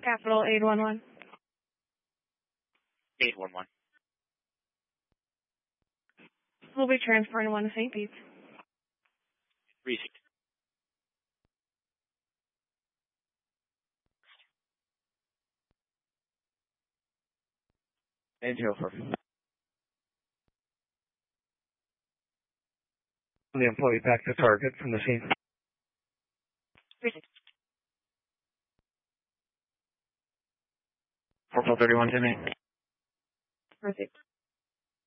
Capital 811. 811. We'll be transferring one to St. Pete's. Receipt. Angel for the employee back to target from the scene. Receipt. 4431 to me. Receipt.